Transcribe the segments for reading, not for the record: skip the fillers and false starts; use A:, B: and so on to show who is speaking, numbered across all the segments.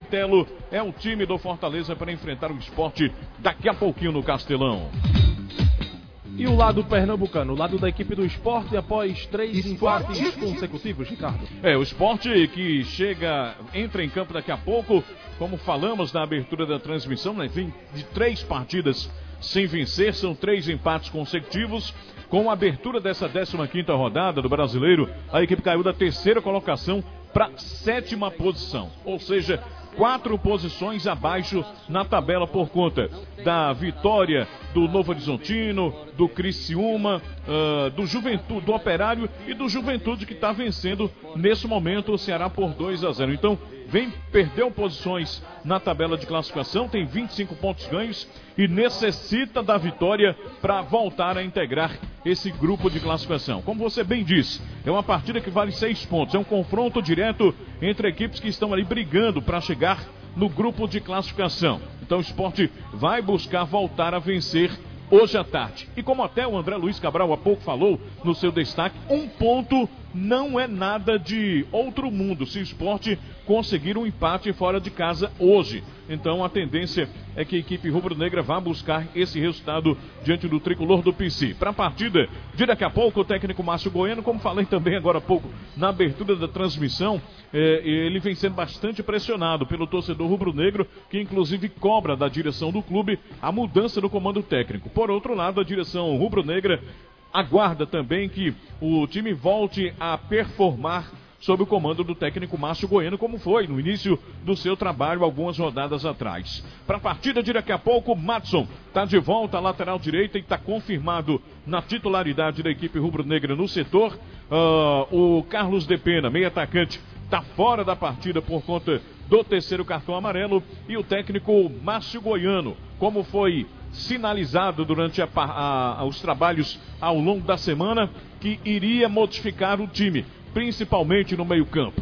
A: Bitelo é o time do Fortaleza para enfrentar o Sport daqui a pouquinho no Castelão.
B: E o lado pernambucano, o lado da equipe do Sport, após 3 empates consecutivos, Ricardo.
A: O Sport que entra em campo daqui a pouco, como falamos na abertura da transmissão, né? Vem de 3 partidas sem vencer, são 3 empates consecutivos. Com a abertura dessa 15ª rodada do Brasileiro, a equipe caiu da 3ª colocação para a 7ª posição, ou seja, 4 posições abaixo na tabela por conta da vitória do Novo Horizontino, do Criciúma, do Juventude, do Operário e do Juventude, que está vencendo nesse momento o Ceará por 2-0. Então, perdeu posições na tabela de classificação, tem 25 pontos ganhos e necessita da vitória para voltar a integrar esse grupo de classificação. Como você bem disse, é uma partida que vale 6 pontos, é um confronto direto entre equipes que estão ali brigando para chegar no grupo de classificação. Então o Sport vai buscar voltar a vencer hoje à tarde. E como até o André Luiz Cabral há pouco falou no seu destaque, 1 ponto não é nada de outro mundo se o Sport conseguir um empate fora de casa hoje. Então a tendência é que a equipe rubro-negra vá buscar esse resultado diante do tricolor do PC. Para a partida de daqui a pouco, o técnico Márcio Goiano, como falei também agora há pouco na abertura da transmissão, ele vem sendo bastante pressionado pelo torcedor rubro-negro, que inclusive cobra da direção do clube a mudança no comando técnico. Por outro lado, a direção rubro-negra aguarda também que o time volte a performar sob o comando do técnico Márcio Goiano, como foi no início do seu trabalho algumas rodadas atrás. Para a partida de daqui a pouco, Madson está de volta à lateral direita e está confirmado na titularidade da equipe rubro-negra no setor. O Carlos de Pena, meio atacante, está fora da partida por conta do 3º cartão amarelo, e o técnico Márcio Goiano, como foi sinalizado durante os trabalhos ao longo da semana, que iria modificar o time, principalmente no meio-campo.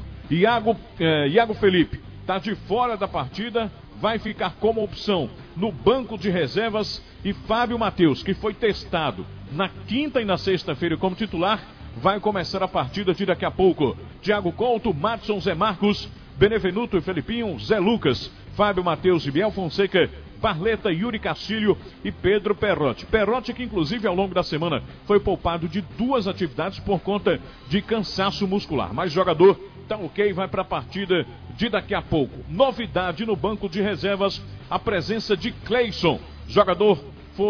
A: Iago Felipe está de fora da partida, vai ficar como opção no banco de reservas, e Fábio Matheus, que foi testado na quinta e na sexta-feira como titular, vai começar a partida de daqui a pouco. Thiago Couto, Madson, Zé Marcos, Benevenuto e Felipinho, Zé Lucas, Fábio Matheus e Biel Fonseca, Barleta, Yuri Castilho e Pedro Perrotti. Perrotti, que inclusive ao longo da semana foi poupado de 2 atividades por conta de cansaço muscular. Mas o jogador tá ok, vai para a partida de daqui a pouco. Novidade no banco de reservas, a presença de Cleison. Jogador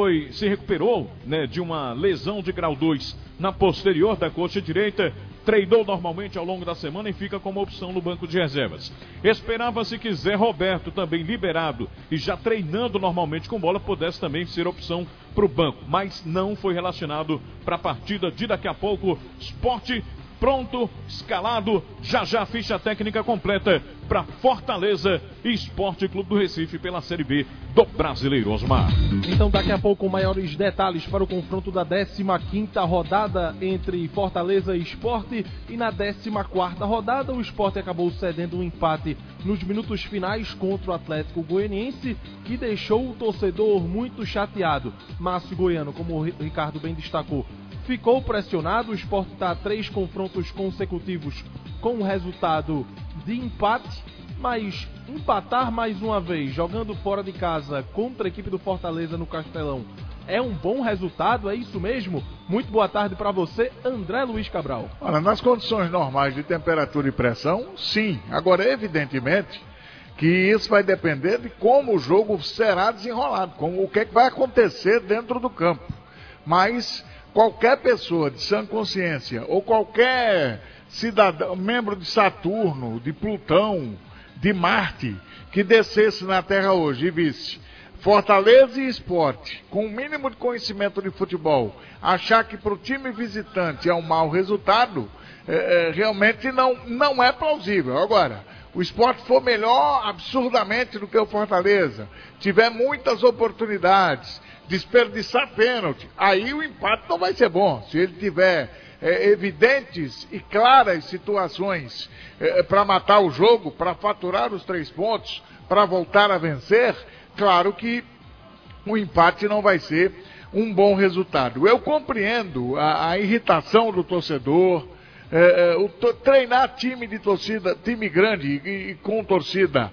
A: se recuperou, né, de uma lesão de grau 2 na posterior da coxa direita, treinou normalmente ao longo da semana e fica como opção no banco de reservas. Esperava-se que Zé Roberto, também liberado e já treinando normalmente com bola, pudesse também ser opção para o banco, mas não foi relacionado para a partida de daqui a pouco. Sport pronto, escalado, já a ficha técnica completa para Fortaleza e Esporte Clube do Recife pela Série B do Brasileiro, Osmar.
B: Então daqui a pouco maiores detalhes para o confronto da 15ª rodada entre Fortaleza e Sport, e na 14ª rodada o Sport acabou cedendo um empate nos minutos finais contra o Atlético Goianiense, que deixou o torcedor muito chateado. Márcio Goiano, como o Ricardo bem destacou, ficou pressionado. O Sport está a 3 confrontos consecutivos com o resultado de empate, mas empatar mais uma vez, jogando fora de casa contra a equipe do Fortaleza no Castelão, é um bom resultado, é isso mesmo? Muito boa tarde para você, André Luiz Cabral.
C: Olha, nas condições normais de temperatura e pressão, sim. Agora, evidentemente, que isso vai depender de como o jogo será desenrolado, o que vai acontecer dentro do campo. Mas qualquer pessoa de sã consciência, ou qualquer cidadão, membro de Saturno, de Plutão, de Marte, que descesse na Terra hoje e visse Fortaleza e Sport, com o mínimo de conhecimento de futebol, achar que para o time visitante é um mau resultado, realmente não é plausível. Agora, o Sport for melhor absurdamente do que o Fortaleza, tiver muitas oportunidades, desperdiçar pênalti, aí o empate não vai ser bom. Se ele tiver evidentes e claras situações para matar o jogo, para faturar os 3 pontos, para voltar a vencer, claro que o empate não vai ser um bom resultado. Eu compreendo a irritação do torcedor, treinar time de torcida, time grande e com torcida,